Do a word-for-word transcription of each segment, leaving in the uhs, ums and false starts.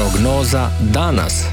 Prognoza danas.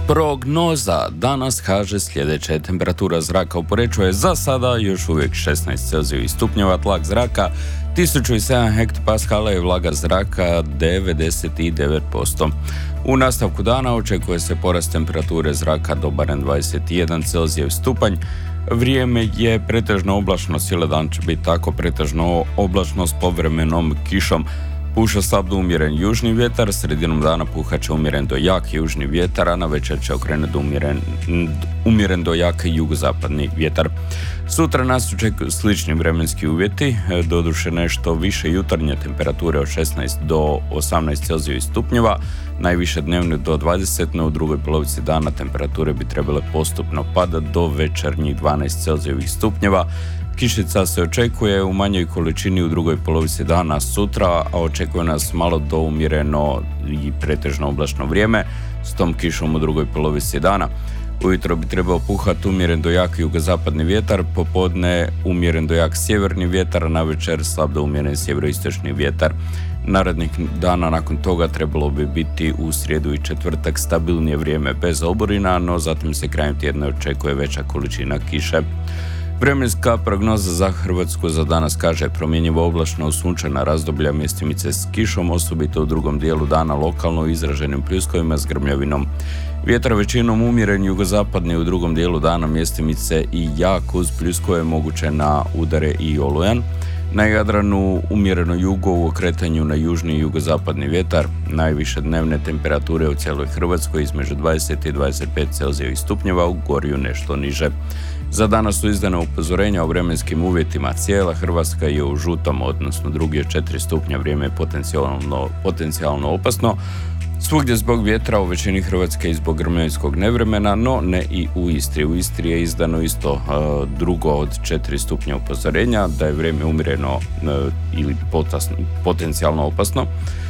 Prognoza danas kaže sljedeće: temperatura zraka u Poreču je za sada još uvijek šesnaest celzijevih stupnjeva, tlak zraka tisuću sedam hektopaskala i vlaga zraka devedeset devet posto. U nastavku dana očekuje se porast temperature zraka do barem dvadeset jedan celzijev stupanj. Vrijeme je pretežno oblačno, cijeli dan će biti tako pretežno oblačno s povremenom kišom. Puša slab do umjeren južni vjetar, sredinom dana puhat će umjeren do jak južni vjetar, a na večer će okrenuti umjeren, umjeren do jak jugozapadni vjetar. Sutra nas očekuju slični vremenski uvjeti, doduše nešto više jutarnje temperature od šesnaest do osamnaest celzijevih stupnjeva, najviše dnevne do dvadeset, no u drugoj polovici dana temperature bi trebale postupno padati do večernjih dvanaest celzijevih stupnjeva. Kišica se očekuje u manjoj količini u drugoj polovici dana sutra, a očekuje nas malo do umjereno i pretežno oblačno vrijeme s tom kišom u drugoj polovici dana. Ujutro bi trebao puhati umjeren do jak jugozapadni vjetar, popodne umjeren do jak sjeverni vjetar, a navečer slab do umjeren sjeveroistočni vjetar. Narednih dana nakon toga trebalo bi biti u srijedu i četvrtak stabilnije vrijeme bez oborina, no zatim se krajem tjedna očekuje veća količina kiše. Vremenska prognoza za Hrvatsku za danas kaže promjenjivo oblačno sunčana razdoblja, mjestimice s kišom, osobito u drugom dijelu dana lokalno izraženim pljuskovima s grmljavinom. Vjetar većinom umjeren jugozapadni, u drugom dijelu dana mjestimice i jak uz pljuskove, moguće na udare i olujan. Na Jadranu umjereno jugo u okretanju na južni i jugozapadni vjetar, najviše dnevne temperature u cijeloj Hrvatskoj između dvadeset i dvadeset pet celzijevih stupnjeva, u Gorju nešto niže. Za danas su izdana upozorenja o vremenskim uvjetima. Cijela Hrvatska je u žutom, odnosno drugi od četiri stupnja, vrijeme je potencijalno, potencijalno opasno. Svugdje zbog vjetra, u većini Hrvatske i zbog grmljavskog nevremena, no ne i u Istri. U Istri je izdano isto uh, drugo od četiri stupnja upozorenja, da je vrijeme umjereno uh, ili potasno, potencijalno opasno.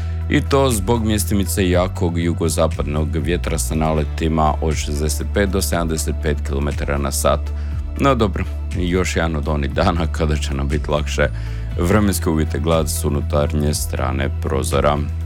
I to zbog mjestimice jakog jugozapadnog vjetra sa naletima od šezdeset pet do sedamdeset pet kilometara na sat. No dobro, još jedan od onih dana kada će nam biti lakše vremenske uvjete gledati s unutarnje strane prozora.